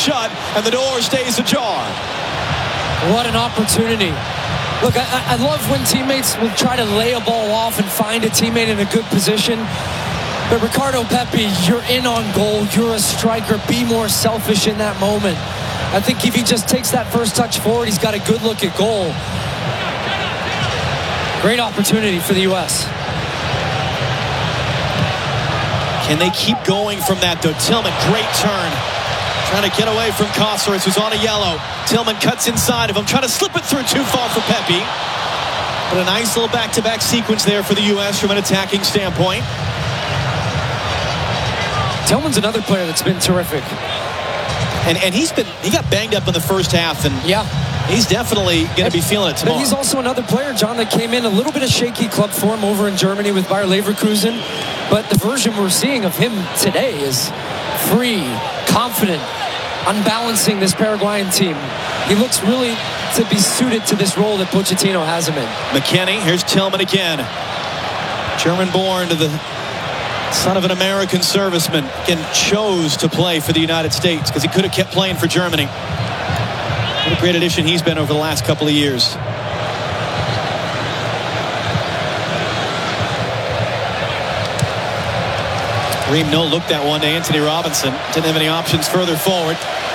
shut, and the door stays ajar. What an opportunity. Look, I love when teammates will try to lay a ball off and find a teammate in a good position. But Ricardo Pepi, you're in on goal. You're a striker. Be more selfish in that moment. I think if he just takes that first touch forward, he's got a good look at goal. Great opportunity for the U.S. Can they keep going from that, though? Tillman, great turn. Trying to get away from Kosowicz, who's on a yellow. Tillman cuts inside of him, trying to slip it through too far for Pepi. But a nice little back-to-back sequence there for the U.S. from an attacking standpoint. Tillman's another player that's been terrific. And he got banged up in the first half, and yeah, he's definitely going to be feeling it tomorrow. But he's also another player, John, that came in a little bit of shaky club form over in Germany with Bayer Leverkusen. But the version we're seeing of him today is free, confident, unbalancing this Paraguayan team. He looks really to be suited to this role that Pochettino has him in. McKennie, here's Tillman again. German-born to the son of an American serviceman, and chose to play for the United States because he could have kept playing for Germany. What a great addition he's been over the last couple of years. Ream no looked that one to Anthony Robinson. Didn't have any options further forward.